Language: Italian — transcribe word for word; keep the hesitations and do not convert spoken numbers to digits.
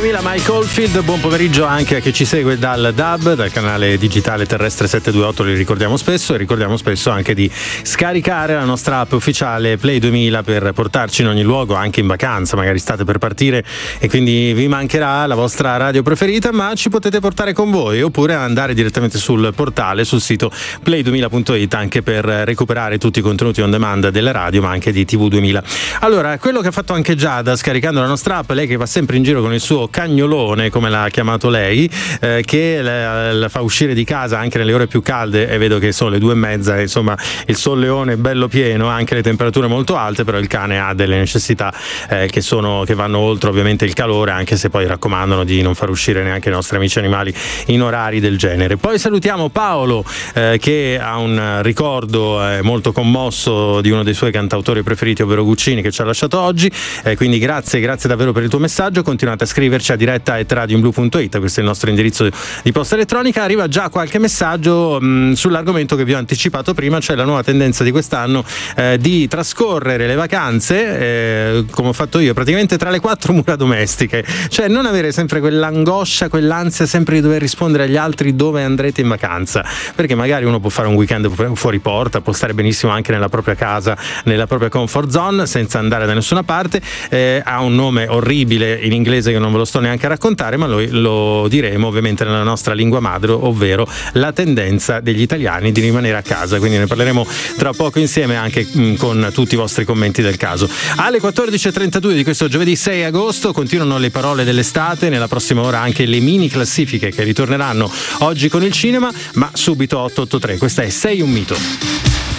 duemila Mike Oldfield, buon pomeriggio anche a chi ci segue dal D A B, dal canale digitale terrestre settecentoventotto, li ricordiamo spesso, e ricordiamo spesso anche di scaricare la nostra app ufficiale Play duemila per portarci in ogni luogo, anche in vacanza, magari state per partire e quindi vi mancherà la vostra radio preferita, ma ci potete portare con voi, oppure andare direttamente sul portale, sul sito play duemila punto it, anche per recuperare tutti i contenuti on demand della radio, ma anche di T V duemila. Allora, quello che ha fatto anche Giada scaricando la nostra app, lei che va sempre in giro con il suo cagnolone, come l'ha chiamato lei, eh, che la, la fa uscire di casa anche nelle ore più calde, e vedo che sono le due e mezza, insomma il solleone è bello pieno, anche le temperature molto alte, però il cane ha delle necessità eh, che sono che vanno oltre ovviamente il calore, anche se poi raccomandano di non far uscire neanche i nostri amici animali in orari del genere. Poi salutiamo Paolo eh, che ha un ricordo eh, molto commosso di uno dei suoi cantautori preferiti, ovvero Guccini, che ci ha lasciato oggi, eh, quindi grazie, grazie davvero per il tuo messaggio. Continuate a scriverci a diretta at radioinblu punto it, questo è il nostro indirizzo di posta elettronica. Arriva già qualche messaggio mh, sull'argomento che vi ho anticipato prima, cioè la nuova tendenza di quest'anno eh, di trascorrere le vacanze eh, come ho fatto io, praticamente tra le quattro mura domestiche, cioè non avere sempre quell'angoscia, quell'ansia sempre di dover rispondere agli altri dove andrete in vacanza, perché magari uno può fare un weekend fuori porta, può stare benissimo anche nella propria casa, nella propria comfort zone, senza andare da nessuna parte. Eh, ha un nome orribile in inglese che non ve lo sto neanche a raccontare, ma noi lo diremo ovviamente nella nostra lingua madre, ovvero la tendenza degli italiani di rimanere a casa, quindi ne parleremo tra poco insieme anche mh, con tutti i vostri commenti del caso. Alle quattordici e trentadue di questo giovedì sei agosto continuano le parole dell'estate, nella prossima ora anche le mini classifiche che ritorneranno oggi con il cinema, ma subito otto otto tre, questa è Sei un mito.